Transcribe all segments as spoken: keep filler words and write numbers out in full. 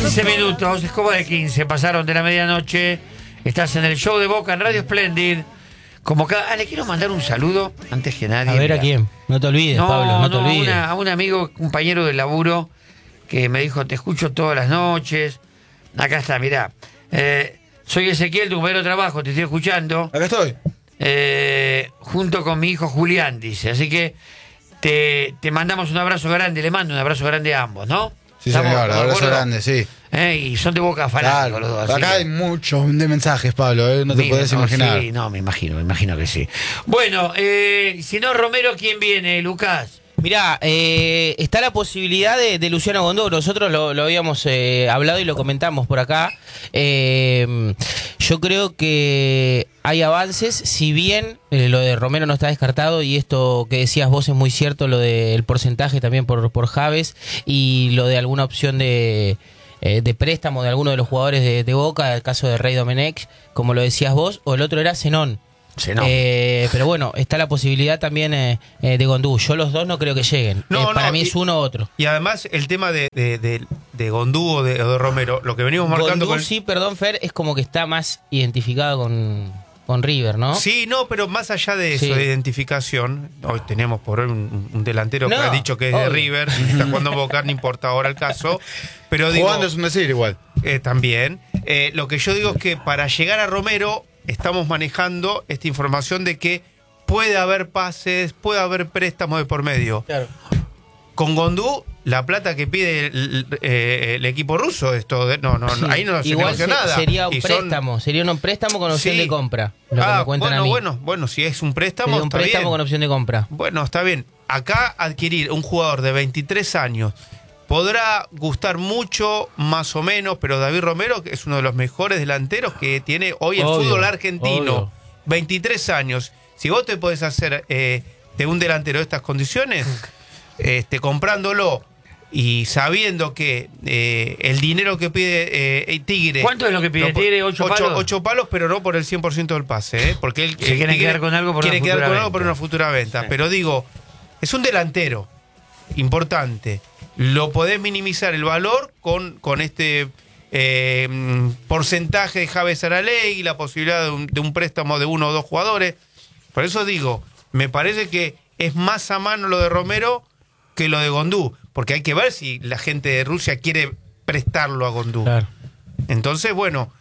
quince minutos, Escoba de quince, pasaron de la medianoche. Estás en el show de Boca en Radio Splendid. Como cada... Ah, le quiero mandar un saludo antes que nadie. A ver, mira. ¿a quién? No te olvides, no, Pablo, no, no te olvides. Una, a un amigo, compañero de laburo, que me dijo, te escucho todas las noches. Acá está, mirá. Eh, soy Ezequiel, tu compañero de trabajo, te estoy escuchando. Acá estoy. Eh, junto con mi hijo Julián, dice. Así que te, te mandamos un abrazo grande, le mando un abrazo grande a ambos, ¿no? Sí, ¿Estamos señor, de abrazo acuerdo? grande, sí. Eh, y son de Boca fanáticos Claro, los dos. así acá que- hay muchos de mensajes, Pablo, ¿eh? No te Mira, podés no, imaginar. Sí, no, me imagino, me imagino que sí. Bueno, eh, si no Romero, ¿quién viene, Lucas? Mirá, eh, está la posibilidad de, de Luciano Gondó. Nosotros lo, lo habíamos eh, hablado y lo comentamos por acá. Eh, yo creo que hay avances, si bien eh, lo de Romero no está descartado, y esto que decías vos es muy cierto, lo del porcentaje también por, por Javes, y lo de alguna opción de, eh, de préstamo de alguno de los jugadores de, de Boca, el caso de Rey Domenech, como lo decías vos, o el otro era Zenón. Zenón. Eh, pero bueno, está la posibilidad también eh, eh, de Gondú. Yo los dos no creo que lleguen. No, Eh, para no, mí y- es uno u otro. Y además el tema de, de, de, de Gondú o de, o de Romero, lo que venimos marcando Gondú con... sí, perdón, Fer, es como que está más identificado con, con River, ¿no? Sí, no, pero más allá de eso, Sí. de identificación, hoy tenemos por hoy un, un delantero No, que ha dicho que es de obvio. River, está jugando en Boca, no importa ahora el caso, pero digo, Jugando es un decir igual. eh, también, eh, lo que yo digo es que para llegar a Romero estamos manejando esta información de que puede haber pases, puede haber préstamos de por medio. Claro. Con Gondú, la plata que pide el, el- eh, el equipo ruso, esto de- no, no, Sí. no, ahí no se Igual negocia se- nada. sería un Y son- préstamo, sería un préstamo con opción Sí. de compra. Lo que Ah, me cuentan bueno, a mí. bueno, bueno, si es un préstamo, Sería un está préstamo bien. con opción de compra. Bueno, está bien. Acá adquirir un jugador de veintitrés años podrá gustar mucho, más o menos, pero David Romero que es uno de los mejores delanteros que tiene hoy el Obvio, fútbol argentino. obvio. veintitrés años. Si vos te podés hacer eh, de un delantero de estas condiciones, este, comprándolo y sabiendo que eh, el dinero que pide eh, Tigre... ¿Cuánto es lo que pide no, Tigre? ¿Ocho palos? Ocho palos, pero no por el cien por ciento del pase, ¿eh? Porque él Se quieren Tigre quedar con algo por quiere una quedar futura con algo venta. por una futura venta. Sí. Pero digo, es un delantero importante. Lo podés minimizar el valor con, con este eh, mm, porcentaje de Javes Aralegui y la posibilidad de un, de un préstamo de uno o dos jugadores. Por eso digo, me parece que es más a mano lo de Romero que lo de Gondú. Porque hay que ver si la gente de Rusia quiere prestarlo a Gondú. Claro. Entonces, bueno,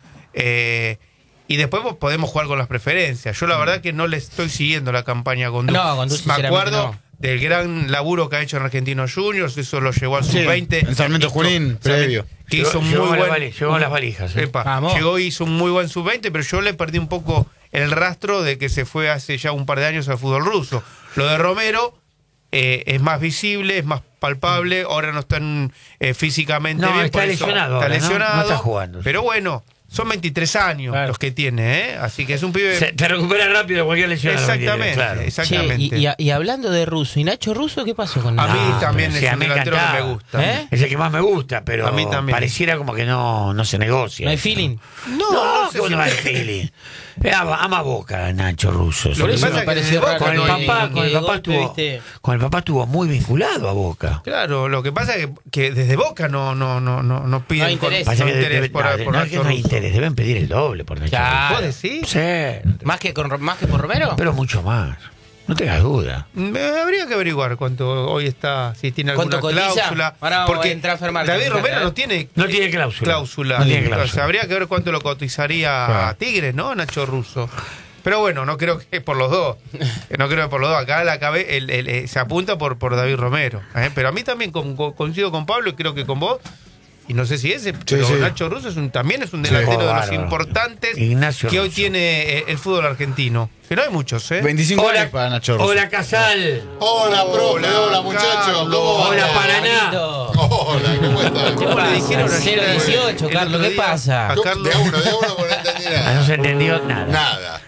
eh, y después pues, podemos jugar con las preferencias. Yo la verdad que no le estoy siguiendo la campaña a Gondú. No, Gondú Me sinceramente acuerdo no. del gran laburo que ha hecho en Argentinos Juniors, eso lo llevó al Sí, sub veinte. en Sarmiento Junín, previo. Que Llegó- hizo un llegó muy a las buen... vali- llegó a las valijas, ¿eh? Epa, Vamos. llegó y hizo un muy buen sub veinte, pero yo le perdí un poco el rastro de que se fue hace ya un par de años al fútbol ruso. Lo de Romero eh, es más visible, es más palpable, ahora no están eh, físicamente No, bien. está por eso- lesionado Está ahora, ¿no? lesionado. No está jugando. Pero bueno, son veintitrés años Claro. los que tiene, ¿eh? Así que es un pibe... Se- te recupera rápido de cualquier lesión. a los Exactamente, veintitrés, claro. exactamente. Che, y, y- y hablando de Russo, ¿y Nacho Russo qué pasó con A Nacho? mí No, también pero es sí, a un mí delantero que encantaba. me gusta. ¿Eh? Es el que más me gusta, pero A mí también. pareciera como que no, no se negocia. ¿No hay feeling? No, No, no sé ¿cómo si- no va el feeling? Eh, Ama, ama Boca, Nacho Russo. Lo que eso pasa me es que pareció desde raro Boca Con el no hay- papá, que con el de papá golpe, estuvo, ¿viste? con el papá estuvo muy vinculado a Boca. Claro, lo que pasa es que, que desde Boca no, no, no, no, no piden No hay interés. por- Pasa no que interés debe- por, no, por no es que Nacho no hay Russo. interés, deben pedir el doble por Nacho Claro. ¿Vos decís? Russo. Sí, ¿Más que, con, ¿Más que por Romero? pero mucho más. No tengas duda. Me habría que averiguar cuánto hoy está, si tiene alguna ¿Cuánto cotiza? cláusula. Ahora vamos Porque a entrar a Transfer Market, David Romero ¿eh? no tiene No tiene cláusula. cláusula. No tiene Entonces, cláusula. habría que ver cuánto lo cotizaría Claro. a Tigres, ¿no? Nacho Russo. Pero bueno, no creo que por los dos. No creo que por los dos. Acá la cabe, el, el- el- se apunta por, por David Romero. ¿eh? Pero a mí también con- con- coincido con Pablo y creo que con vos. Y no sé si ese, pero sí. Nacho Russo es un, también es un Sí. delantero Oh, de los bárbaro. importantes Ignacio que hoy Russo. tiene eh, el fútbol argentino. Que no hay muchos, ¿eh? veinticinco Hola, años para Nacho Russo. hola Casal. Hola, profe, Hola, hola, muchachos. Carlos. ¿Cómo van? Hola, Paraná. Manito. Hola, ¿cómo están? ¿Qué ¿Cómo le pasa? dijeron cero dieciocho, el Carlos, otro ¿qué día pasa? a Yo- Carlos? De uno, de uno, porque no entendí Ah, nada. no se entendió nada. Nada.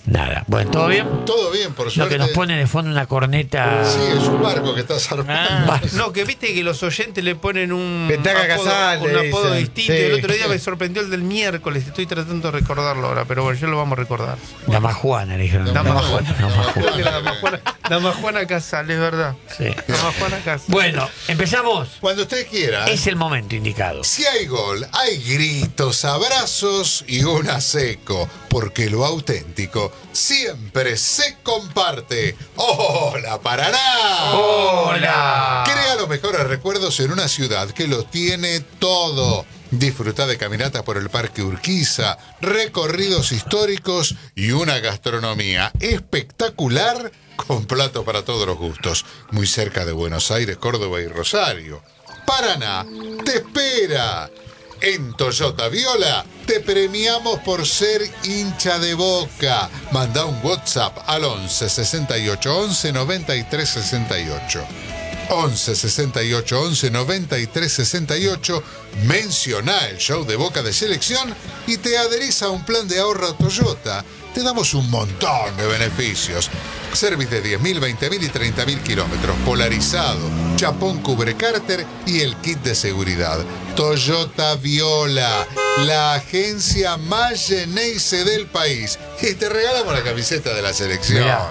Nada. Bueno, ¿todo bien? Todo bien, por Lo suerte. que nos pone de fondo una corneta. Sí, es un barco que estás armando. Ah. No, que viste que los oyentes le ponen un Petaca apodo, Casal, un le apodo dicen. distinto. Sí. El otro día me sorprendió el del miércoles. Estoy tratando de recordarlo ahora, pero bueno, ya lo vamos a recordar. Dama Juana, le dijeron. Dama Dama Juana. Juana. Dama Creo que Juana. la Dama Juana, Dama Juana Casal, es verdad. Sí. Dama Juana Casal. Bueno, empezamos. Cuando usted quiera. Es el momento indicado. Si hay gol, hay gritos, abrazos y un seco, porque lo auténtico siempre se comparte. ¡Hola, Paraná! ¡Hola! Crea los mejores recuerdos en una ciudad que lo tiene todo. Disfruta de caminatas por el Parque Urquiza, recorridos históricos y una gastronomía espectacular con platos para todos los gustos. Muy cerca de Buenos Aires, Córdoba y Rosario. Paraná te espera. En Toyota Viola te premiamos por ser hincha de Boca. Manda un WhatsApp al once sesenta y ocho once noventa y tres sesenta y ocho. once sesenta y ocho once noventa y tres sesenta y ocho. Menciona el show de Boca de selección y te adherís a un plan de ahorro Toyota. Te damos un montón de beneficios. Service de diez mil, veinte mil y treinta mil kilómetros. Polarizado, chapón cubre cárter y el kit de seguridad. Toyota Viola, la agencia más Geneise del país. Y te regalamos la camiseta de la selección. Mirá.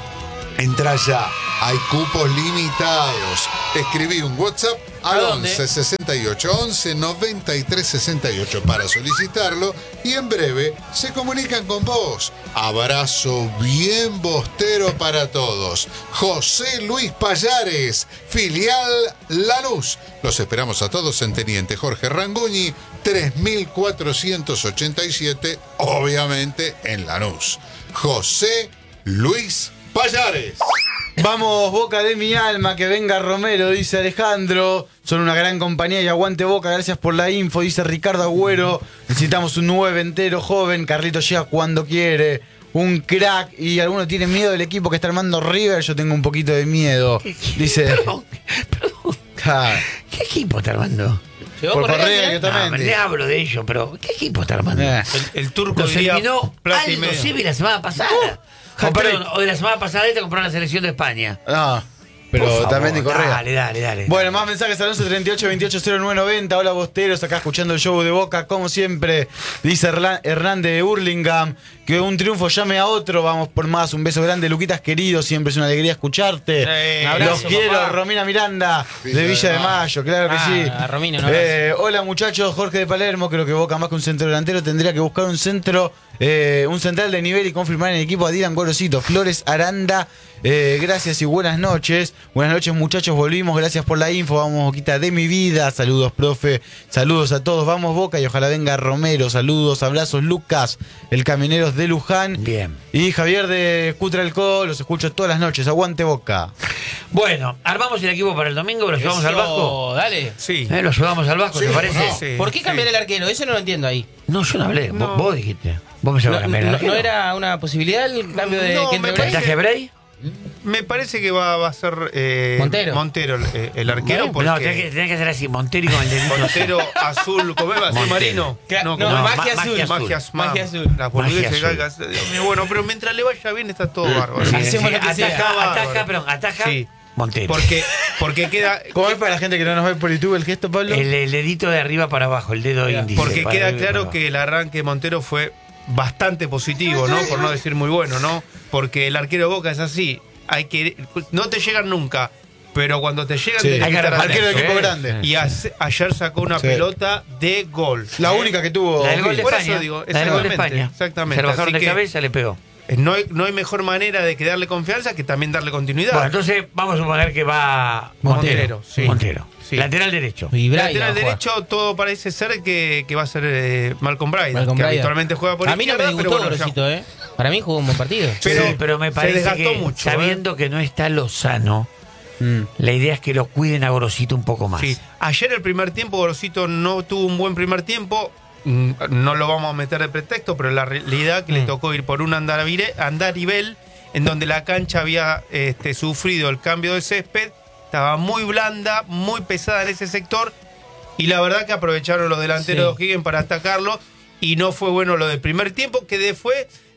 Entra ya, hay cupos limitados. Escribí un WhatsApp al ¿A dónde? once sesenta y ocho once noventa y tres sesenta y ocho para solicitarlo y en breve se comunican con vos. Abrazo bien bostero para todos. José Luis Payares, filial Lanús. Los esperamos a todos en Teniente Jorge Ranguñi, tres mil cuatrocientos ochenta y siete, obviamente en Lanús. José Luis Payares. Vamos, Boca de mi alma, que venga Romero, dice Alejandro. Son una gran compañía y aguante Boca, gracias por la info, dice Ricardo Agüero. Necesitamos un nueve entero joven, Carlitos llega cuando quiere. Un crack, y alguno tiene miedo del equipo que está armando River, yo tengo un poquito de miedo. Dice... Perdón, perdón. Ja, ¿Qué equipo está armando? Llegó por Correa, Correa, ¿eh? que también. No, le hablo de ello, pero ¿qué equipo está armando? eh. El, el turco Nos diría eliminó plata y Aldo medio. Civi la semana pasada. o, hat-trick. perdón, o de la semana pasada te compraron la selección de España. No, pero Por favor, también de Correa. Dale, dale, dale. Bueno, más mensajes al once treinta y ocho veintiocho cero nueve noventa. Hola, Bosteros, acá escuchando el show de Boca, como siempre. Dice Hernán Hernán de Hurlingham, que un triunfo llame a otro. Vamos por más. Un beso grande, Luquitas querido. Siempre es una alegría escucharte. Sí, Los abrazo, quiero, papá. Romina Miranda, Villa de Villa de de Mayo, claro que Ah, sí. a Romina, un Eh, hola, muchachos, Jorge de Palermo. Creo que Boca, más que un centro delantero, tendría que buscar un centro, eh, un central de nivel y confirmar en el equipo a Dylan Gorosito. Flores Aranda. Eh, gracias y buenas noches. Buenas noches, muchachos, volvimos. Gracias por la info. Vamos, Boquita de mi vida. Saludos, profe. Saludos a todos. Vamos, Boca, y ojalá venga Romero. Saludos, abrazos, Lucas, el Camineros de Luján. Bien. Y Javier de Cutra Alcohol. Los escucho todas las noches. Aguante, Boca. Bueno, armamos el equipo para el domingo, lo llevamos al Eso, Vasco. Dale. Sí. ¿Eh? Lo llevamos al Vasco, Sí, ¿te parece? no. Sí, ¿Por qué sí. cambiar el arquero? Eso no lo entiendo ahí. No, yo no hablé. No. Vos, vos dijiste. Vos me llevas No, a cambiar el no- arquero. ¿No era una posibilidad el cambio de No, que me entre parece- ¿Traje Bray? Me parece que va, va a ser eh, Montero. Montero el, eh, el arquero. Bueno, No, porque tenés que, tenés que hacer así, Montero y con el dedito. Montero azul, ¿cómo es? Azul Montero. marino. Cla- no, ¿cómo es? magia ma- azul. magia azul. Magia, azul. Magia azul. La boludeces Magia azul. galgas. Dios mío, bueno, pero mientras le vaya bien está todo bárbaro. Sí, Hacemos sí, lo que sea. ataja, Bárbaro. ataja, perdón, ataja Sí. Montero. Porque, porque queda. ¿Cómo es para la gente que no nos ve por YouTube el gesto, Pablo? El, el dedito de arriba para abajo, el dedo índice. Porque para queda arriba y para claro abajo. que el arranque de Montero fue bastante positivo, ¿no? Por no decir muy bueno, ¿no? Porque el arquero Boca es así. Hay que no te llegan nunca, pero cuando te llegan Sí. tenés Hay que estar repartir, arquero de atento. equipo ¿eh? grande. Y hace- ayer sacó una Sí. pelota de gol. La única que tuvo. La del gol de Por España. eso digo, la del gol de exactamente, España. exactamente. Se lo bajaron Así de que- cabeza, le pegó. Eh, No hay, no hay mejor manera de que darle confianza que también darle continuidad. Bueno, entonces vamos a suponer que va Montero, Montero. sí. Montero. Sí. Lateral derecho. Y Braida Lateral va a jugar. derecho, todo parece ser que, que va a ser eh, Malcolm Braida, Malcolm que Braida. habitualmente juega por A mí no me izquierda, disgustó pero bueno, ya- Gorosito, ¿eh? Para mí jugó un buen partido. Pero sí, pero me se parece desgastó que mucho, sabiendo que no está Lozano, Mm. la idea es que lo cuiden a Gorosito un poco más. Sí. Ayer el primer tiempo, Gorosito no tuvo un buen primer tiempo. Mm, No lo vamos a meter de pretexto, pero la realidad que le tocó ir por un andarvire- andarivel en donde la cancha había este, sufrido el cambio de césped. Estaba muy blanda, muy pesada en ese sector. Y la verdad que aprovecharon los delanteros Sí. de O'Higgins para atacarlo. Y no fue bueno lo del primer tiempo, que después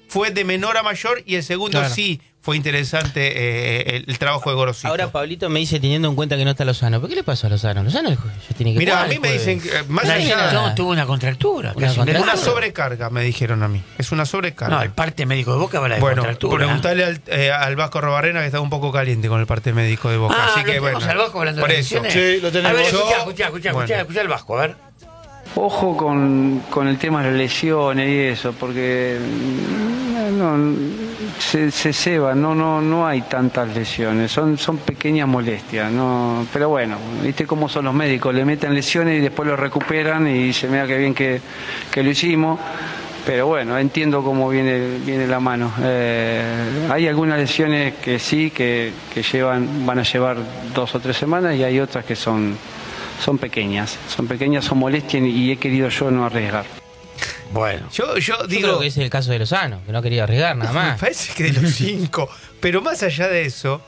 fue de menor a mayor y el segundo Claro. sí fue interesante eh, el, el trabajo de Gorosito. Ahora Pablito me dice, teniendo en cuenta que no está Lozano. ¿Por qué le pasó a Lozano? Lozano el jueves ya tiene que Mira, jugar a mí el me jueves. dicen, que, eh, más No, allá, no, No, tuvo una contractura. Una casi un contractura. una desgarro. sobrecarga, me dijeron a mí. Es una sobrecarga. No, el parte médico de Boca habla de Bueno, contractura. preguntarle al, eh, al Vasco Robarrena que está un poco caliente con el parte médico de Boca. Ah, así ¿lo que tenemos bueno. al Vasco hablando de por las eso. lesiones? Sí, lo tenemos. A ver, Yo- escuchá, escuchá, escuchá, bueno. escuchá, escuchá el Vasco, a ver. Ojo con, con el tema de las lesiones y eso, porque mm, no, se, se ceba, no, no, no hay tantas lesiones, son, son pequeñas molestias, no, pero bueno, viste cómo son los médicos, le meten lesiones y después lo recuperan y dicen, mira qué bien que, que lo hicimos. Pero bueno, entiendo cómo viene, viene la mano. Eh, hay algunas lesiones que sí, que, que llevan, van a llevar dos o tres semanas y hay otras que son, son pequeñas. Son pequeñas, son molestias y he querido yo no arriesgar. Bueno. Yo, yo Yo digo. creo que es el caso de Lozano, que no quería arriesgar nada Me más. parece que de los cinco. Pero más allá de eso,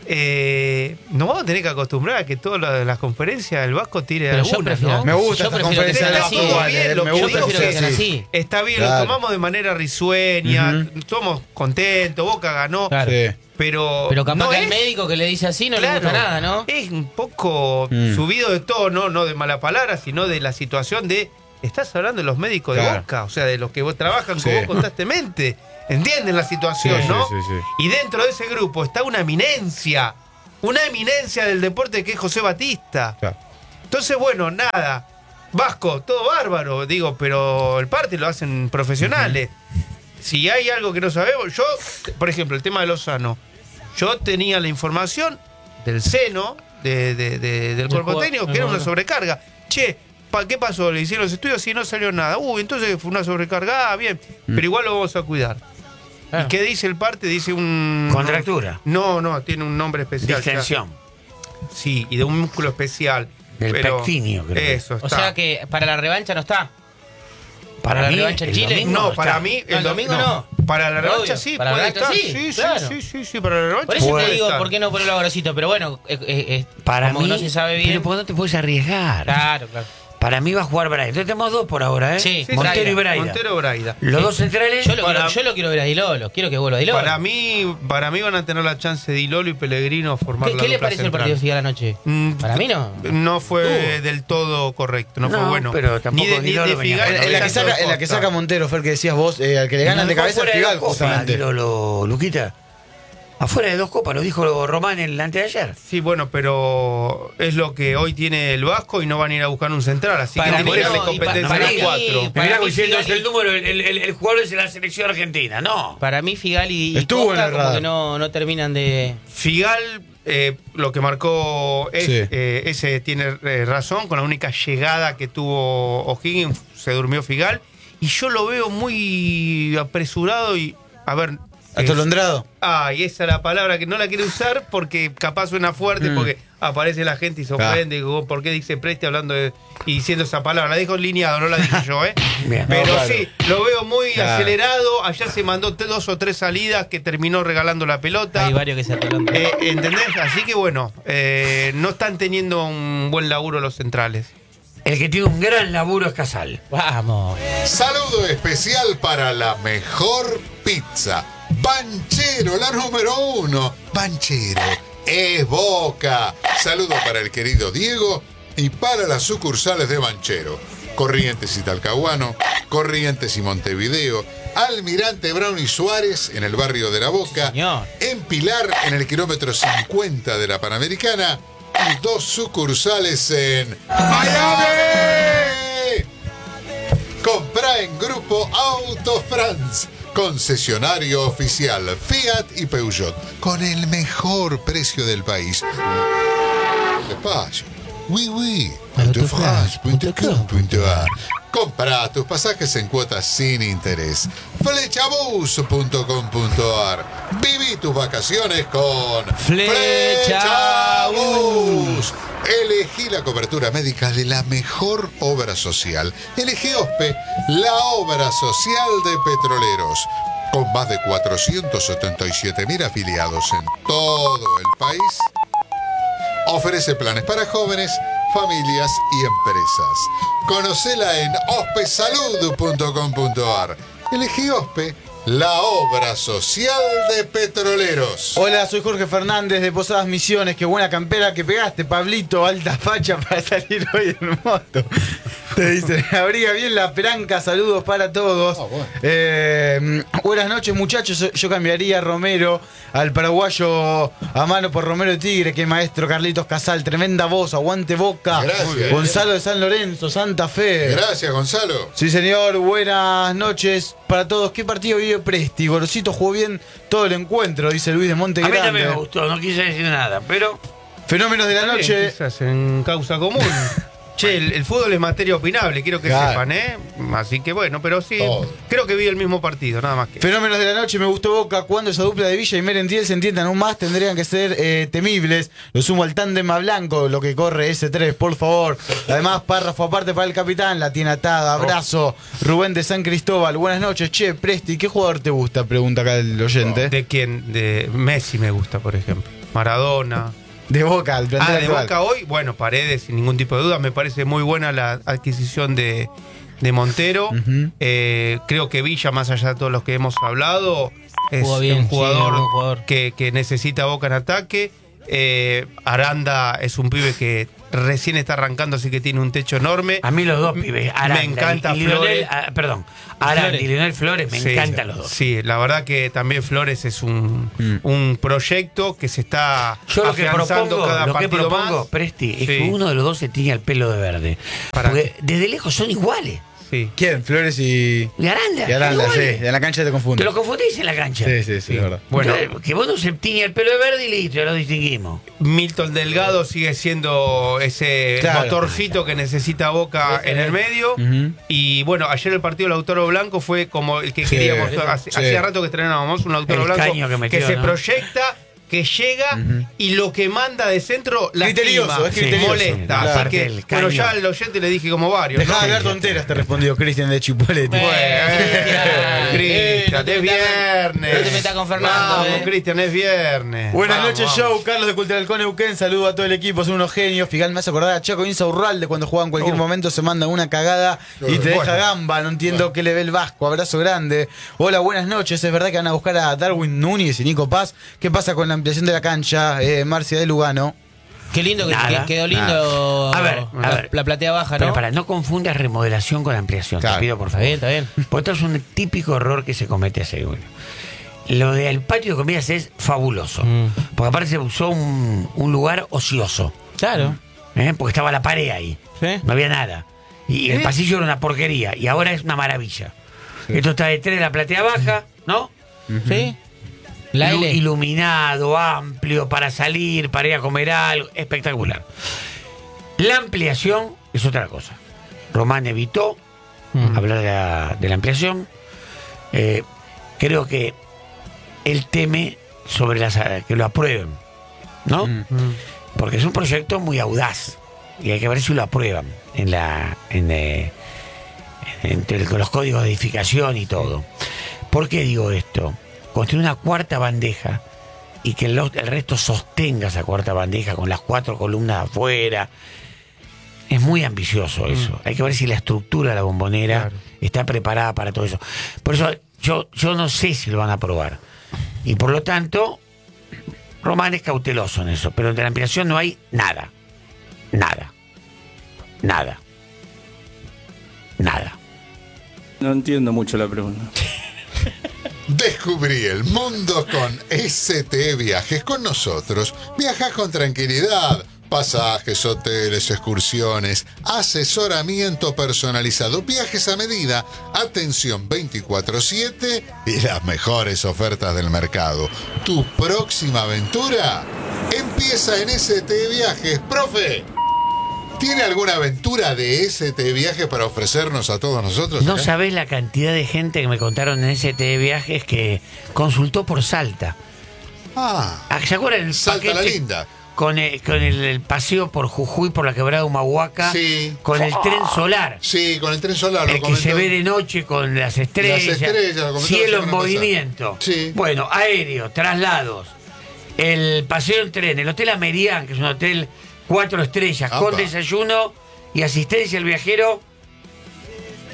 eh, nos vamos a tener que acostumbrar a que todas las, las conferencias del Vasco tire Pero yo algunas, prefiero- ¿no? Me gusta Yo esta prefiero que conferencia sea de así. Vasco igual, Está bien, eh, lo me que Yo gusta digo prefiero que que sean sea así. Está bien, Claro. lo tomamos de manera risueña, Ujú. somos contentos, Boca ganó, Claro. Sí. pero. Pero capaz no que es- al médico que le dice así no claro, le gusta nada, ¿no? Es un poco Mm. subido de tono, no de mala palabra, sino de la situación de. Estás hablando de los médicos de Claro. Boca, o sea, de los que vos trabajan Sí. con vos constantemente. ¿Entienden la situación, Sí, no? sí, sí, sí. Y dentro de ese grupo está una eminencia, una eminencia del deporte que es José Batista. Claro. Entonces, bueno, nada. Vasco, todo bárbaro, digo, pero el parte lo hacen profesionales. Si hay algo que no sabemos, yo, por ejemplo, el tema de Lozano, yo tenía la información del seno, de, de- de- del cuerpo jugador, técnico, del que era una jugador. sobrecarga. Che, pa- ¿qué pasó? Le hicieron los estudios y no salió nada. Uy, entonces fue una sobrecarga, ah, bien, pero igual lo vamos a cuidar. Claro. ¿Y qué dice el parte? Dice un... Contractura. No, no, tiene un nombre especial. ya. Distensión. Sí, y de un músculo especial. Del pero pectíneo, creo. Eso, O está. sea que para la revancha no está. Para la mí, revancha en el Chile, domingo No, para está. mí No, el domingo no. Para la revancha Obvio, sí, para la puede revancha estar. sí, Sí, sí, claro. sí, sí, sí, para la revancha Por eso puede te digo, estar. ¿por qué no ponerlo a Gorosito? Pero bueno, eh, eh, eh, Para como mí, no se sabe bien. pero porque no te puedes arriesgar. Claro, claro. Para mí va a jugar Braida. Entonces tenemos dos por ahora, ¿eh? Sí, sí, Montero Braida. y Braida. Montero Braida. Los dos centrales. Yo lo, Para- quiero, yo lo quiero ver a Dilolo, quiero que vuelva a Dilolo. Para mí, para mí van a tener la chance de Ilolo y Pellegrino formar ¿Qué, la qué le dupla pareció el central. partido final anoche? Mm, Para mí no. No fue Uh. del todo correcto, no, fue No, bueno. pero tampoco ni de, ni Dilolo de venía Figal, jugando En, en la que ni de saca, en la que Costa. saca Montero, fue el que decías vos, eh, al que le ganan de Dejó cabeza afuera es de Figal, dos copas, justamente. Lolo, Luquita. Afuera de dos copas, lo dijo Román el anteayer. Sí, bueno, pero es lo que hoy tiene el Vasco y no van a ir a buscar un central, así Para que mí tienen que darle no, y pa- competencia para a mí- los cuatro. Me Para mirá mí diciendo es Figali- el número, el, el, el jugador es de la selección argentina. No. Para mí Figal y, y Estuvo Costa en el como radar. que no, no terminan de... Figal, eh, lo que marcó es, Sí. eh, ese tiene eh, razón, con la única llegada que tuvo O'Higgins se durmió Figal, y yo lo veo muy apresurado y, a ver... es- Atolondrado. Ay, esa es la palabra que no la quiero usar porque capaz suena fuerte, Mm. porque aparece la gente y se ofende. y digo, ¿por qué dice Presti hablando de, y diciendo esa palabra? La dijo lineado, no la dije yo, ¿eh? Bien. Pero No, claro. sí, lo veo muy Claro. acelerado. Ayer se mandó t- dos o tres salidas que terminó regalando la pelota. Hay varios que se atolan. Eh, ¿Entendés? Así que bueno, eh, no están teniendo un buen laburo los centrales. El que tiene un gran laburo es Casal. Vamos. Saludo especial para la mejor pizza. Banchero, la número uno. Banchero, es Boca. Saludo para el querido Diego y para las sucursales de Banchero. Corrientes y Talcahuano, Corrientes y Montevideo, Almirante Brown y Suárez en el barrio de La Boca, Señor. en Pilar en el kilómetro cincuenta de la Panamericana y dos sucursales en Miami. Comprá en Grupo Auto France, concesionario oficial Fiat y Peugeot, con el mejor precio del país. Despacio. Oui, oui. autofrance punto com punto a r. Comprá tus pasajes en cuotas sin interés. Flechabus punto com punto a r. Viví tus vacaciones con Flechabus. Elegí la cobertura médica de la mejor obra social. Elegí OSPE, la obra social de petroleros. Con más de cuatrocientos setenta y siete mil afiliados en todo el país, ofrece planes para jóvenes, familias y empresas. Conocela en ospesalud punto com punto a r. Elegí OSPE, la obra social de Petroleros. Hola, soy Jorge Fernández de Posadas Misiones. Qué buena campera que pegaste, Pablito. Alta facha para salir hoy en moto. Te dicen, abriga bien la peranca. Saludos para todos. Ah, bueno. eh, buenas noches, muchachos. Yo cambiaría a Romero al paraguayo a mano por Romero de Tigre. Que maestro Carlitos Casal. Tremenda voz. Aguante Boca. Gracias. Gonzalo de San Lorenzo, Santa Fe. Gracias, Gonzalo. Sí, señor. Buenas noches para todos. ¿Qué partido vive Presti? Gorosito jugó bien todo el encuentro, dice Luis de Monte A mí Grande. también me gustó, no quise decir nada, pero Fenómenos de la Bien, noche. quizás en causa común. Che, el, el fútbol es materia opinable, quiero que Claro. sepan, ¿eh? Así que bueno, pero sí, Todo. creo que vi el mismo partido, nada más que. Fenómenos de la noche, me gustó Boca. Cuando esa dupla de Villa y Merentiel se entiendan aún más, tendrían que ser eh, temibles. Lo sumo al tándem a Blanco, lo que corre ese tres, por favor. Además, párrafo aparte para el capitán, la tiene atada. Abrazo. Rubén de San Cristóbal. Buenas noches. Che, Presti, ¿qué jugador te gusta? Pregunta acá el oyente. ¿De quién? De Messi me gusta, por ejemplo. Maradona. De Boca, el plantel Ah, de actual. Boca hoy, bueno, Paredes, sin ningún tipo de duda. Me parece muy buena la adquisición de, de Montero. Ujú. Eh, creo que Villa, más allá de todos los que hemos hablado, es Jugó bien, un sí, jugador, un buen jugador. Que, que necesita Boca en ataque. Eh, Aranda es un pibe que recién está arrancando, así que tiene un techo enorme. a mí los dos pibes, Aranda me encanta y, y Lionel, Flores. ah, perdón, Aranda Flores. y Lionel Flores, me Sí, encantan los dos. Sí, la verdad que también Flores es un, Mm. un proyecto que se está Yo lo que afianzando propongo, cada lo que partido propongo, más. Presti, es Sí. que uno de los dos se tiña el pelo de verde. ¿Para Porque desde lejos son iguales. Sí. ¿Quién? Flores y. Y Aranda. Y Aranda, sí. iguales. En la cancha te Te confundo. lo confundís en la cancha. Sí, sí, sí, es verdad. Bueno, Entonces, que vos no se tiña el pelo de verde y listo, ya lo distinguimos. Milton Delgado sigue siendo ese Claro. motorcito que necesita Boca en el medio. Ujú. Y bueno, ayer el partido de Lautaro Blanco fue como el que Sí, queríamos. sí. Hace- Sí. Hacía rato que estrenábamos un Lautaro El Blanco caño que metió, se ¿no? proyecta, que llega y lo que manda de centro Criterioso, lastima, es criterioso. molesta. Claro. Así Aparte que, del bueno, caño. ya al oyente le dije como varios. Dejá ¿no? de hablar tonteras, te respondió Cristian de Chipoletti. Bueno, Eh, Cristian, no te es metas- viernes. no te metas con Fernando, Vamos, eh. Cristian, es viernes. Buenas Vamos, noches, vamos. show. Carlos de Culturalcón Neuquén. Saludo a todo el equipo, son unos genios. Figal me hace acordar a Chaco Insaurralde cuando juega en cualquier Oh. momento, se manda una cagada y te Bueno. deja gamba. No entiendo qué le ve el Vasco. Abrazo grande. Hola, buenas noches. Es verdad que van a buscar a Darwin Núñez y Nico Paz. ¿Qué pasa con la ampliación de la cancha? Eh, Marcia de Lugano. Qué lindo que, Nada, que quedó lindo. A ver, a la, ver. la platea baja, Pero ¿no? para, no confundas remodelación con ampliación, Claro. te pido por Está favor. bien, está bien. Porque esto es un típico error que se comete seguro. Lo del patio de comidas es fabuloso. Mm. Porque aparte se usó un, un lugar ocioso. Claro. ¿eh? Porque estaba la pared ahí. Sí. No había nada. Y el pasillo era una porquería. Y ahora es una maravilla. Esto está detrás de la platea baja, ¿no? ¿Sí? La Ilu- L. Iluminado, amplio, para salir, para ir a comer algo. Espectacular. La ampliación es otra cosa. Román evitó Mm. hablar de la, de la ampliación. Eh, creo que él teme sobre las que lo aprueben, ¿no? Mm. Porque es un proyecto muy audaz y hay que ver si lo aprueban en la en, eh, entre los códigos de edificación y todo. ¿Por qué digo esto? Construir una cuarta bandeja y que el, el resto sostenga esa cuarta bandeja con las cuatro columnas afuera. Es muy ambicioso eso. Hay que ver si la estructura de la bombonera Claro. está preparada para todo eso. Por eso yo, yo no sé si lo van a aprobar. Y por lo tanto, Román es cauteloso en eso. Pero de la ampliación no hay nada. Nada. Nada. Nada. No entiendo mucho la pregunta. Descubrí el mundo con S T E Viajes. Con nosotros viajas con tranquilidad. Pasajes, hoteles, excursiones, asesoramiento personalizado, viajes a medida, atención veinticuatro siete y las mejores ofertas del mercado. Tu próxima aventura empieza en S T E Viajes. Profe, ¿tiene alguna aventura de S T E Viajes para ofrecernos a todos nosotros? No acá? sabés la cantidad de gente que me contaron en S T E Viajes que consultó por Salta. Ah, Ah, ¿se acuerdan el Salta la paquete Linda. Con, el, con el, el paseo por Jujuy, por la quebrada Humahuaca, Sí. con el tren solar? Sí, con el tren solar. lo El que comentó. se ve de noche con las estrellas, Las estrellas, lo comentó la cielo en semana pasada. movimiento. Sí. Bueno, aéreo, traslados, el paseo en tren, el Hotel Amerian, que es un hotel cuatro estrellas, Apa. con desayuno y asistencia al viajero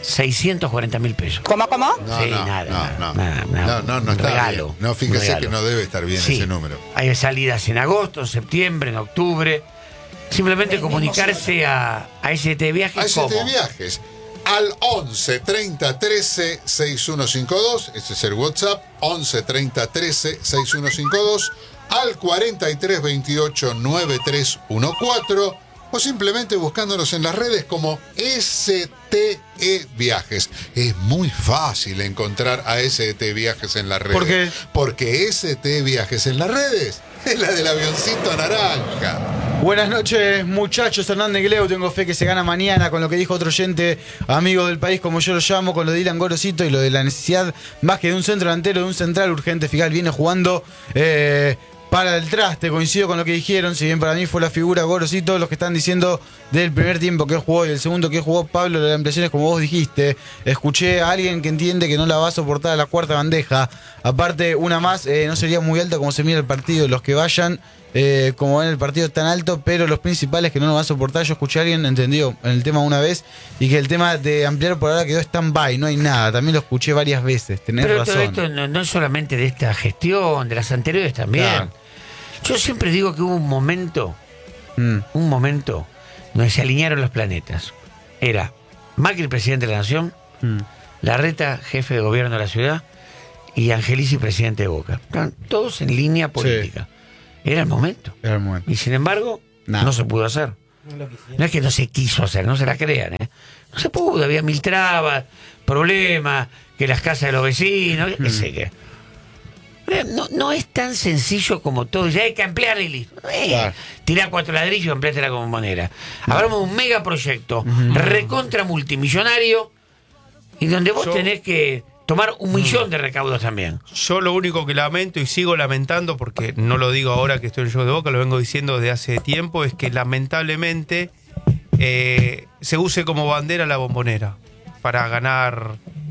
seiscientos cuarenta mil pesos. ¿Cómo, cómo? No, Sí, no, nada, no, nada, no, nada, nada. no, no, no Un está regalo, bien. No, un fíjese regalo. que no debe estar bien Sí. ese número. Hay salidas en agosto, en septiembre, en octubre. Simplemente comunicarse a, a S T Viajes. A S T ¿cómo? Viajes al once treinta trece sesenta y uno cincuenta y dos, ese es el WhatsApp, once treinta trece sesenta y uno cincuenta y dos, al cuarenta y tres veintiocho noventa y tres catorce, o simplemente buscándonos en las redes como S T E Viajes. Es muy fácil encontrar a S T Viajes en las redes. ¿Por qué? Porque S T Viajes en las redes es la del avioncito naranja. Buenas noches, muchachos. Hernández Gleu, tengo fe que se gana mañana con lo que dijo otro oyente, amigo del país, como yo lo llamo, con lo de Dylan Gorosito y lo de la necesidad más que de un centro delantero, de un central urgente. Figal viene jugando eh, para el traste. Coincido con lo que dijeron. Si bien para mí fue la figura Gorosito, los que están diciendo del primer tiempo que jugó y el segundo que jugó Pablo, la impresión es como vos dijiste. Escuché a alguien que entiende que no la va a soportar a la cuarta bandeja. Aparte, una más, eh, no sería muy alta como se mira el partido. Los que vayan, eh, como ven el partido tan alto, pero los principales que no lo van a soportar. Yo escuché a alguien entendido en el tema una vez y que el tema de ampliar por ahora quedó stand-by, no hay nada. También lo escuché varias veces, tenés Pero razón. todo esto no, no es solamente de esta gestión, de las anteriores también. Claro. Yo siempre digo que hubo un momento, Mm. un momento, donde se alinearon los planetas. Era Macri, presidente de la Nación, Mm. Larreta, jefe de gobierno de la ciudad, y Angelici, presidente de Boca. Estaban todos en línea política. Era el momento. Era el momento. Y sin embargo, Nada. no se pudo hacer. No es que no se quiso hacer, no se la crean, ¿eh? No se pudo, había mil trabas, problemas, que las casas de los vecinos, qué sé qué. No, no es tan sencillo como todo. Ya hay que ampliar y listo. Eh, Claro. Tirá cuatro ladrillos y ampliate la bombonera. Hablamos de un megaproyecto recontra multimillonario y donde vos Yo- tenés que tomar un millón de recaudos también. Yo lo único que lamento y sigo lamentando, porque no lo digo ahora que estoy en el show de Boca, lo vengo diciendo desde hace tiempo, es que lamentablemente eh, se use como bandera la bombonera para ganar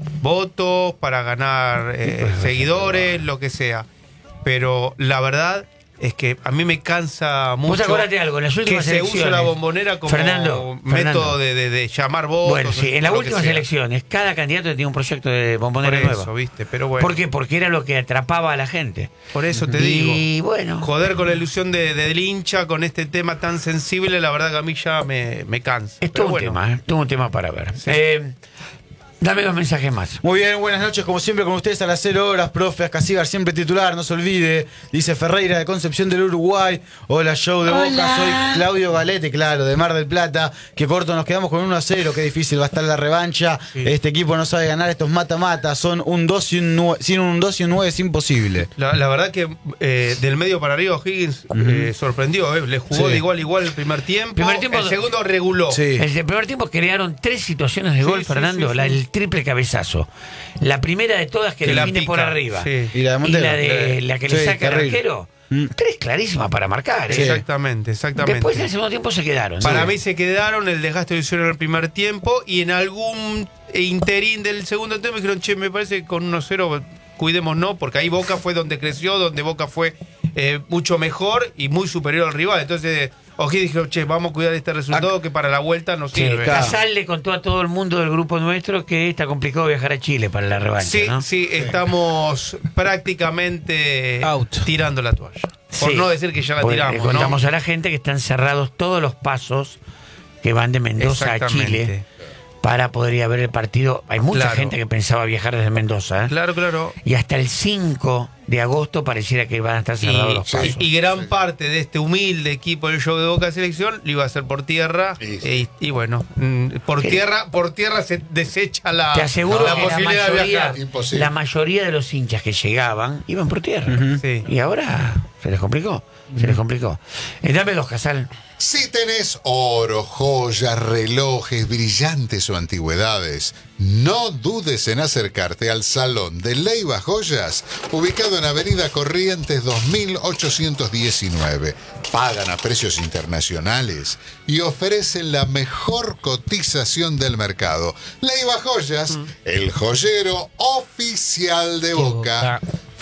votos, para ganar eh, seguidores, lo que sea. Pero la verdad es que a mí me cansa Vos mucho acordate algo, en las que últimas se use elecciones, la bombonera como Fernando, método Fernando. de, de- de llamar votos. Bueno, sí, en las lo que últimas sea. elecciones, cada candidato tenía un proyecto de Por bombonera eso, nueva. viste, pero bueno. ¿Por qué? Porque era lo que atrapaba a la gente. Por eso te digo. Y bueno, Joder con la ilusión de, de- del hincha, con este tema tan sensible, la verdad que a mí ya me, me cansa. es Pero todo un bueno, tema, ¿eh? Todo un tema para ver. Eh, dame dos mensajes más. Muy bien, buenas noches, como siempre con ustedes a las cero horas, profe Ascasíbar, siempre titular, no se olvide, dice Ferreira de Concepción del Uruguay. Hola, show de Boca, soy Claudio Galete, claro, de Mar del Plata, que corto, nos quedamos con uno a cero, qué difícil va a estar la revancha, este equipo no sabe ganar, estos mata-mata, son un dos y un nueve, sin un dos y un nueve es imposible. La, la verdad que eh, del medio para arriba Higgins eh, sorprendió, eh, le jugó Sí. de igual a igual el primer tiempo, Primer tiempo- el segundo reguló. Sí. En el primer tiempo crearon tres situaciones de Sí, gol, sí, Fernando. sí, La, sí. el triple cabezazo. La primera de todas que, Que le la viene pica, por arriba. sí. Y la de Y Montero. la, de, la que le Sí, saca el terrible. arquero. Mm. Tres clarísimas para marcar. ¿eh? Exactamente, exactamente. Después en el segundo tiempo se quedaron. Para ¿no? mí se quedaron, el desgaste lo hicieron en el primer tiempo y en algún interín del segundo tiempo dijeron, che, me parece que con uno cero cuidémonos, porque ahí Boca fue donde creció, donde Boca fue eh, mucho mejor y muy superior al rival. Entonces, Ojí dijo, che, vamos a cuidar este resultado que para la vuelta nos Sí, sirve. Casal le contó a todo el mundo del grupo nuestro que está complicado viajar a Chile para la revancha, Sí, ¿no? sí, estamos prácticamente Out. tirando la toalla. Por Sí. no decir que ya la Porque tiramos, le ¿no? contamos a la gente que están cerrados todos los pasos que van de Mendoza a Exactamente. Chile para poder ir a ver el partido. Hay mucha Claro. gente que pensaba viajar desde Mendoza, ¿eh? Claro, claro. Y hasta el cinco de agosto pareciera que van a estar cerrados Y, los sí, pasos. y gran parte de este humilde equipo del show de Boca Selección lo iba a hacer por tierra. Sí, sí. eh, Y, y bueno, mm, por ¿Qué? tierra por tierra se desecha la, Te aseguro la que la posibilidad de mayoría, viajar. Imposible. la mayoría de los hinchas que llegaban iban por tierra. Sí. Y ahora se les complicó. Se les complicó. Eh, dame dos, Casal. Si tenés oro, joyas, relojes, brillantes o antigüedades, no dudes en acercarte al Salón de Leiva Joyas, ubicado en Avenida Corrientes dos mil ochocientos diecinueve. Pagan a precios internacionales y ofrecen la mejor cotización del mercado. Leiva Joyas, el joyero oficial de Boca. Boca.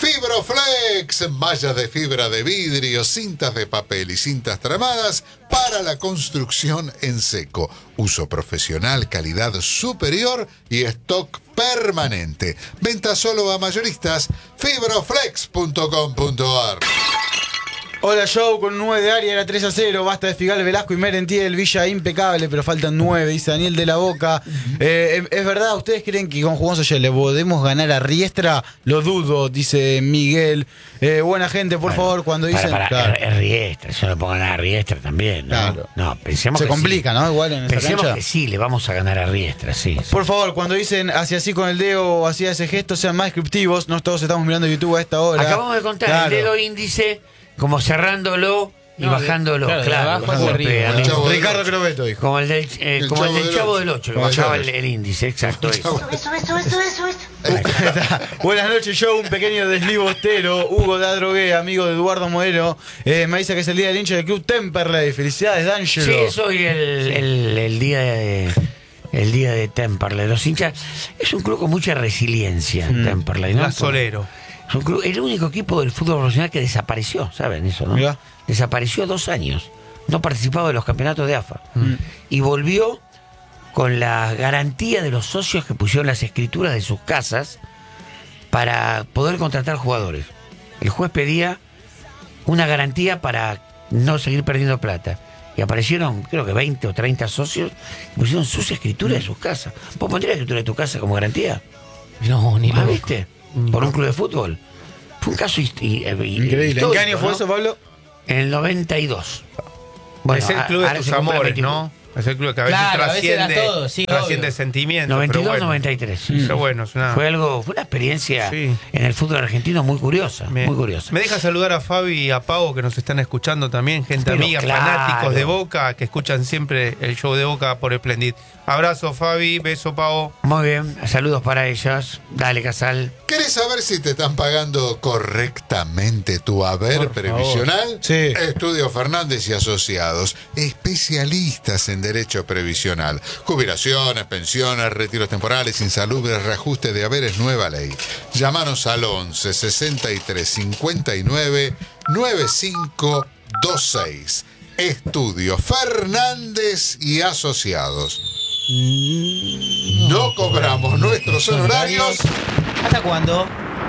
Fibroflex, mallas de fibra de vidrio, cintas de papel y cintas tramadas para la construcción en seco. Uso profesional, calidad superior y stock permanente. Venta solo a mayoristas. fibroflex punto com punto ar. Hola, Joe, con nueve de área era tres a cero. Basta de Figal, Velasco y Merentiel. Villa impecable, pero faltan nueve, dice Daniel de la Boca. Eh, es, es verdad, ¿ustedes creen que con Jugoso ya le podemos ganar a Riestra? Lo dudo, dice Miguel. Eh, buena gente, por Bueno, favor, cuando para, dicen. para, Claro. es, es Riestra, yo le puedo ganar a Riestra también, ¿no? Claro. No, pensemos Se que complica, sí. ¿no? Igual en esa Pensemos cancha. que sí, le vamos a ganar a Riestra, sí. sí. Por favor, cuando dicen hacia así con el dedo o hacia ese gesto, sean más descriptivos. No todos estamos mirando YouTube a esta hora. Acabamos de contar Claro. el dedo índice como cerrándolo y No, bajándolo, claro, de claro. abajo bajando hacia el arriba. pedo, El Chavo del Ricardo Ocho. Crobeto dijo. Como el del, eh, El como el Chavo del del Chavo Ocho. del ocho, que Como el bajaba Chavo. el, el índice, exacto. Eso. Buenas noches, Joe. Un pequeño desliz bostero. Hugo de Adrogué, amigo de Eduardo Modero. Eh, me dice que es el día del hincha del club Temperley. Felicidades, D'Angelo. Sí, es hoy el, el, el día de el día de Temperley. Los hinchas es un club con mucha resiliencia, Mm. Temperley, ¿no? Gasolero. Es un club, el único equipo del fútbol profesional que desapareció, ¿saben eso, no? Mirá. Desapareció dos años. No participaba de los campeonatos de A F A. Mm. Y volvió con la garantía de los socios que pusieron las escrituras de sus casas para poder contratar jugadores. El juez pedía una garantía para no seguir perdiendo plata. Y aparecieron, creo que veinte o treinta socios y pusieron sus escrituras de sus casas. ¿Vos pondrías la escritura de tu casa como garantía? No, ni ¿Ah, loco. viste? Por un club de fútbol. Fue un caso hist- y- y- Increíble. ¿En histórico, qué año fue ¿no? eso, Pablo? En el noventa y dos. Es el club de ahora tus se cumple amores, veintiuno. ¿no? Es el club que a veces Claro, a veces da trasciende, todo, sí, trasciende obvio. sentimientos. noventa y dos, pero bueno. noventa y tres. Pero bueno, es una... Fue algo, fue una experiencia Sí. en el fútbol argentino muy curiosa, Me, muy curiosa. me deja saludar a Fabi y a Pau que nos están escuchando también, gente Pero amiga, claro. fanáticos de Boca que escuchan siempre el show de Boca por Splendid. Abrazo Fabi, beso Pau. Muy bien, saludos para ellos. Dale, Casal. ¿Querés saber si te están pagando correctamente tu haber Por previsional? Sí. Estudio Fernández y Asociados, especialistas en derecho previsional. Jubilaciones, pensiones, retiros temporales, insalubres, reajuste de haberes, nueva ley. Llámanos al once sesenta y tres cincuenta y nueve noventa y cinco veintiséis. Estudio Fernández y Asociados. No cobramos nuestros honorarios ¿Hasta cuándo?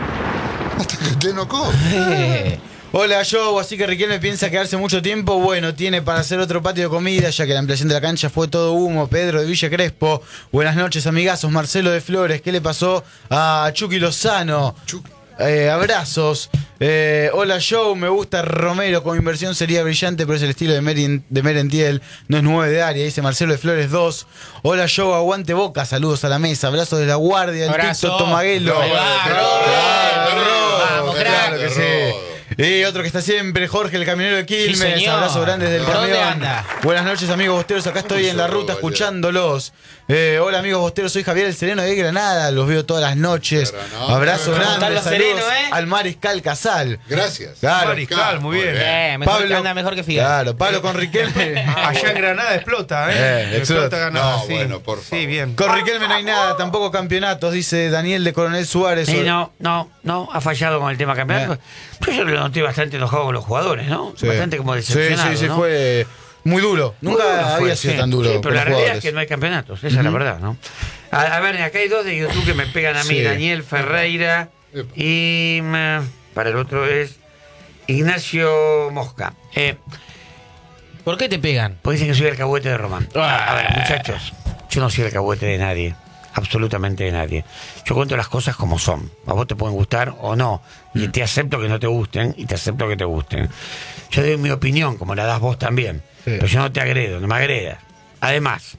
hasta que usted no cobre. Hola, Joe. Así que Riquelme piensa quedarse mucho tiempo. Bueno, tiene para hacer otro patio de comida, ya que la ampliación de la cancha fue todo humo. Pedro de Villa Crespo. Buenas noches, amigazos. Marcelo de Flores. ¿Qué le pasó a Chucky Lozano? Chucky. Eh, abrazos. Eh, hola, Joe. Me gusta Romero. Con inversión sería brillante, pero es el estilo de, Merin, de Merentiel. No es nueve de área. Dice Marcelo de Flores dos. Hola, Joe. Aguante Boca. Saludos a la mesa. Abrazos de la guardia. El Abrazo. Tito Tomaguelo. Ahí va, Claro, Rodo. Rodo. Vamos, Claro crack. que sí. Y otro que está siempre, Jorge, el camionero de Quilmes. Sí, señor. Abrazo grande desde el ¿Por dónde camión. anda? Buenas noches, amigos bosteros. Acá estoy en la ruta escuchándolos. Eh, hola, amigos bosteros. Soy Javier el Sereno de Granada. Los veo todas las noches. Granada. Abrazo ¿Cómo grande. están los Saludos serenos, eh? al Mariscal Casal. Gracias. Claro. Mariscal, muy bien. Eh, mejor, Pablo- anda mejor que Figal. Claro, Pablo con Riquelme. Allá en Granada explota, ¿eh? Eh, explota. Granada, No, sí. bueno, por favor. Sí, bien. Con Riquelme no hay nada, tampoco campeonatos, dice Daniel de Coronel Suárez. Sí, no, no, no, ha fallado con el tema campeonato. Yo, yo lo noté bastante enojado con los jugadores, ¿no? Sí. Bastante como Sí, decepcionado, sí, sí, ¿no? fue muy duro. Nunca Muy duro había fue, sido sí. tan duro. Sí, con pero la los realidad jugadores. es que no hay campeonatos, esa es la verdad, ¿no? A, a ver, acá hay dos de YouTube que me pegan a mí, Sí. Daniel Ferreira Epa. y mm, para el otro es Ignacio Mosca. Eh, ¿Por qué te pegan? pues dicen que soy el cahuete de Román. Ah. A ver, muchachos, yo no soy el cahuete de nadie, absolutamente de nadie. Yo cuento las cosas como son. A vos te pueden gustar o no, y te acepto que no te gusten y te acepto que te gusten. Yo doy mi opinión, como la das vos también, Sí. pero yo no te agredo, no me agredas. Además,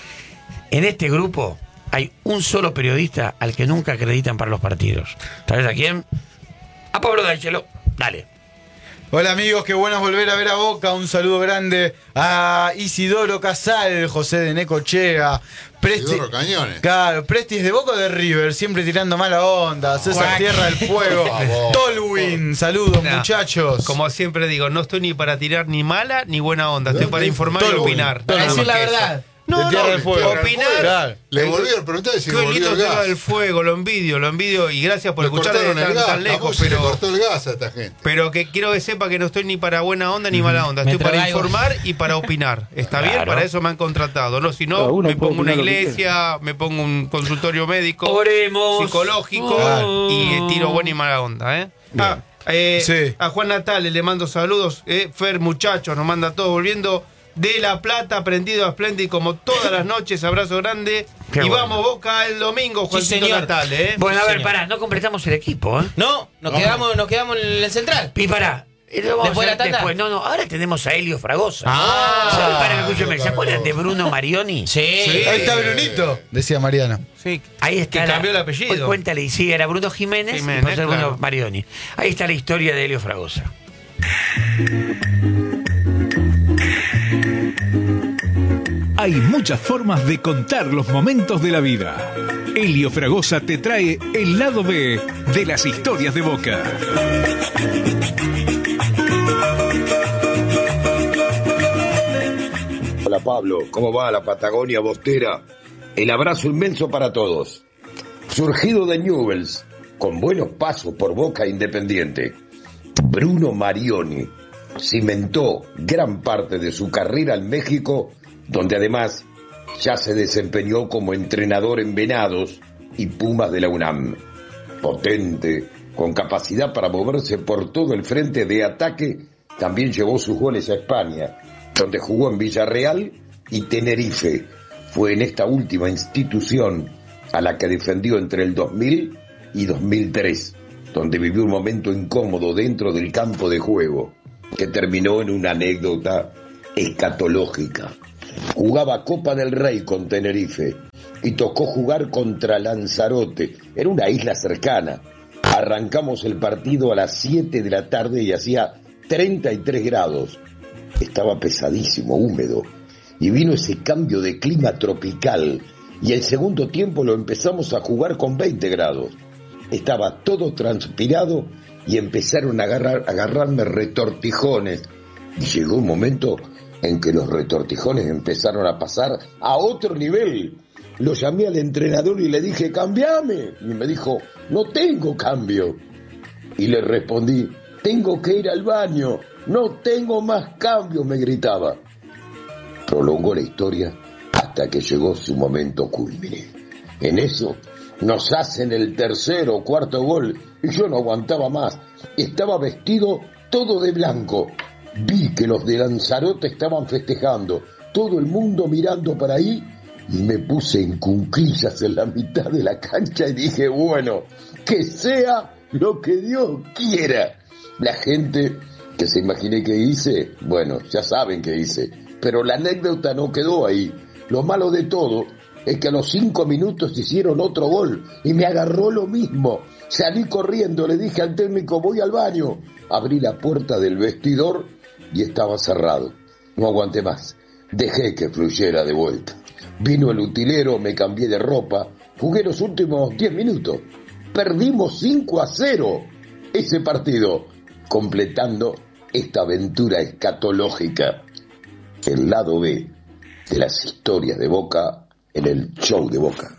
en este grupo hay un solo periodista al que nunca acreditan para los partidos. ¿Sabes a quién? A Pablo D'Angelo. Dale. Hola amigos, qué bueno volver a ver a Boca. Un saludo grande a Isidoro Casal, José de Necochea, Presti, Isidoro Cañones. claro, Presti es de Boca o de River, siempre tirando mala onda. César Cuac. Tierra del Fuego, Por favor. Tolwin, saludos Nah, muchachos. Como siempre digo, no estoy ni para tirar ni mala ni buena onda. Estoy para informar y Tolwin. opinar. Para Nada decir más la que eso. verdad. No, de Tierra no, del Fuego. opinar. Claro. Le volvieron a preguntar si Qué volvió lindo el el tema gas. del fuego, lo envidio, lo envidio y gracias por Le escuchar cortaron desde el tan, gas, tan lejos, a vos se le pero, cortó el gas a esta gente. pero que quiero que sepa que no estoy ni para buena onda ni mala onda, Me estoy para traigo. informar y para opinar. ¿Está bien? Claro. Para eso me han contratado, ¿no? Si Cada no, uno me puede pongo una opinar lo que iglesia, me pongo un consultorio médico, Oremos. psicológico Oh. y eh, tiro buena y mala onda, ¿eh? Ah, eh, Sí. A Juan Natale le mando saludos, eh, Fer muchachos, nos manda todo volviendo de La Plata, prendido a Splendid como todas las noches, abrazo grande. Qué y bueno. vamos Boca el domingo, Juancito señor. Natale, ¿eh? Bueno, a ver, señor. pará, no completamos el equipo, ¿eh? No, nos quedamos, nos quedamos en el central. Y pará. eh, lo vamos ¿Después a de la hacer tanda? después. No, no, ahora tenemos a Helio Fragosa. Ah. ¿Sabe? Pará, escúchame, ¿se acuerdan de Bruno Marioni? Sí. Sí. Ahí está Brunito, decía Mariana. Sí. Ahí está. Que la- cambió el apellido. Hoy cuéntale, y sí, era Bruno Jiménez, Jiménez, y pasó Bruno claro. Marioni. Ahí está la historia de Helio Fragosa. Hay muchas formas de contar los momentos de la vida. Helio Fragosa te trae el lado B de las historias de Boca. Hola Pablo, ¿cómo va la Patagonia Bostera? El abrazo inmenso para todos. Surgido de Newell's, con buenos pasos por Boca Independiente, Bruno Marioni cimentó gran parte de su carrera en México, donde además ya se desempeñó como entrenador en Venados y Pumas de la UNAM. Potente, con capacidad para moverse por todo el frente de ataque, también llevó sus goles a España, donde jugó en Villarreal y Tenerife. Fue en esta última institución a la que defendió entre el dos mil y dos mil tres, donde vivió un momento incómodo dentro del campo de juego, que terminó en una anécdota escatológica. Jugaba Copa del Rey con Tenerife y tocó jugar contra Lanzarote, en una isla cercana. Arrancamos el partido a las siete de la tarde y hacía treinta y tres grados. Estaba pesadísimo, húmedo, y vino ese cambio de clima tropical, y el segundo tiempo lo empezamos a jugar con veinte grados. Estaba todo transpirado y empezaron a, agarrar, a agarrarme retortijones, y llegó un momento en que los retortijones empezaron a pasar a otro nivel. Lo llamé al entrenador y le dije, cambiame, y me dijo, no tengo cambio, y le respondí, tengo que ir al baño, no tengo más cambio, me gritaba. Prolongó la historia hasta que llegó su momento culmine. En eso nos hacen el tercero o cuarto gol y yo no aguantaba más. Estaba vestido todo de blanco. Vi que los de Lanzarote estaban festejando, todo el mundo mirando para ahí, y me puse en cuclillas en la mitad de la cancha y dije, bueno, que sea lo que Dios quiera. La gente que se imaginé que hice, bueno, ya saben que hice, pero la anécdota no quedó ahí. Lo malo de todo es que a los cinco minutos hicieron otro gol y me agarró lo mismo. Salí corriendo, le dije al técnico, voy al baño. Abrí la puerta del vestidor y estaba cerrado. No aguanté más. Dejé que fluyera de vuelta. Vino el utilero, me cambié de ropa. Jugué los últimos diez minutos. Perdimos cinco a cero ese partido, completando esta aventura escatológica. El lado B de las historias de Boca en el show de Boca.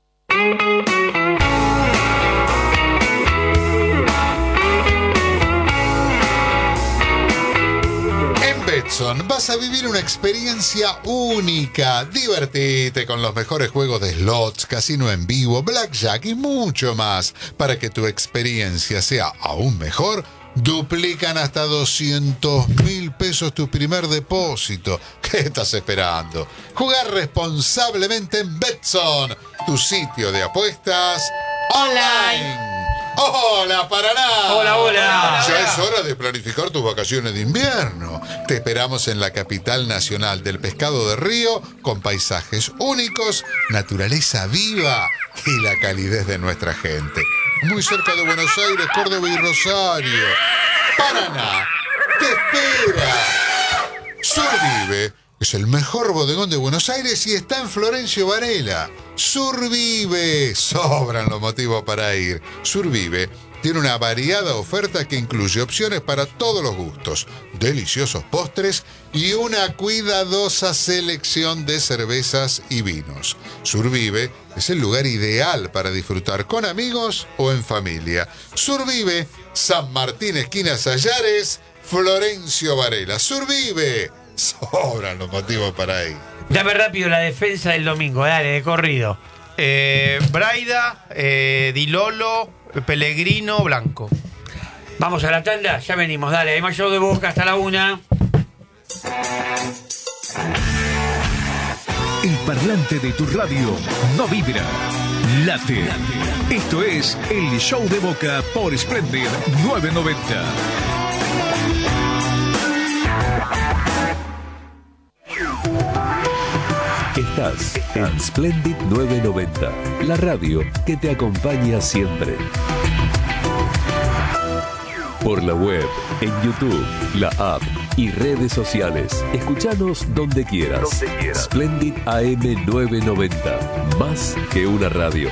En Betson vas a vivir una experiencia única. Divertite con los mejores juegos de slots, casino en vivo, blackjack y mucho más. Para que tu experiencia sea aún mejor, duplican hasta doscientos mil pesos tu primer depósito. ¿Qué estás esperando? Jugar responsablemente en Betson, tu sitio de apuestas online. ¡Hola, Paraná! Hola, hola. Ya es hora de planificar tus vacaciones de invierno. Te esperamos en la capital nacional del pescado de río, con paisajes únicos, naturaleza viva y la calidez de nuestra gente. Muy cerca de Buenos Aires, Córdoba y Rosario. Paraná te espera. Survive es el mejor bodegón de Buenos Aires y está en Florencio Varela. Survive. Sobran los motivos para ir. Survive Tiene una variada oferta que incluye opciones para todos los gustos, deliciosos postres y una cuidadosa selección de cervezas y vinos. Survive es el lugar ideal para disfrutar con amigos o en familia. Survive, San Martín, esquina Sayares, Florencio Varela. Survive, sobran los motivos para ir. Dame rápido la defensa del domingo, dale, de corrido. Eh, Braida, eh, Di Lolo, Pellegrino, Blanco. Vamos a la tanda, ya venimos, dale, hay más show de Boca hasta la una. El parlante de tu radio no vibra, late. Esto es el show de Boca por Splendid novecientos noventa. Estás en Splendid novecientos noventa, la radio que te acompaña siempre. Por la web, en YouTube, la app y redes sociales. Escuchanos donde quieras. Donde quieras. Splendid A M novecientos noventa, más que una radio.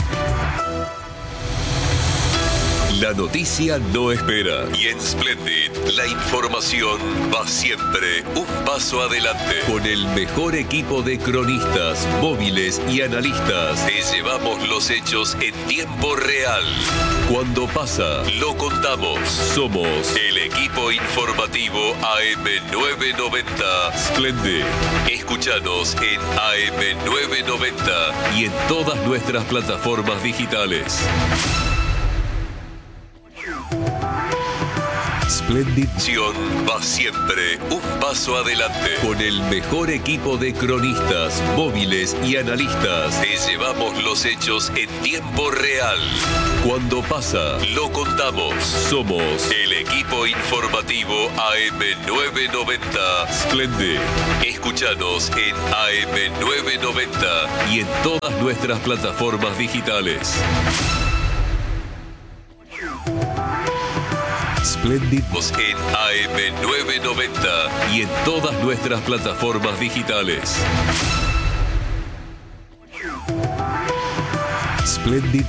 La noticia no espera y en Splendid la información va siempre un paso adelante. Con el mejor equipo de cronistas, móviles y analistas te llevamos los hechos en tiempo real. Cuando pasa, lo contamos. Somos el equipo informativo A M novecientos noventa Splendid. Escúchanos en A M novecientos noventa y en todas nuestras plataformas digitales. Splendid va siempre un paso adelante. Con el mejor equipo de cronistas, móviles y analistas, te llevamos los hechos en tiempo real. Cuando pasa, lo contamos. Somos el equipo informativo A M novecientos noventa Splendid. Escúchanos en A M novecientos noventa y en todas nuestras plataformas digitales. Splendid en A M novecientos noventa y en todas nuestras plataformas digitales. Splendid